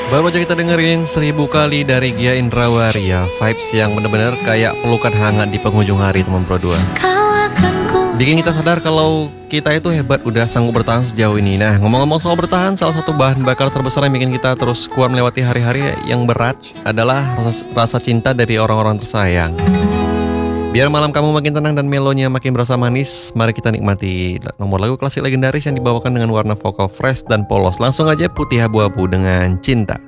Baru aja kita dengerin 1000 kali dari Gia Indrawaria. Vibes yang bener-bener kayak pelukan hangat di penghujung hari, teman Pro 2. Bikin kita sadar kalau kita itu hebat, udah sanggup bertahan sejauh ini. Nah, ngomong-ngomong soal bertahan, salah satu bahan bakar terbesar yang bikin kita terus kuat melewati hari-hari yang berat adalah rasa cinta dari orang-orang tersayang. Biar malam kamu makin tenang dan melonya makin berasa manis, mari kita nikmati nomor lagu klasik legendaris yang dibawakan dengan warna vokal fresh dan polos. Langsung aja Putih Abu-Abu dengan Cinta.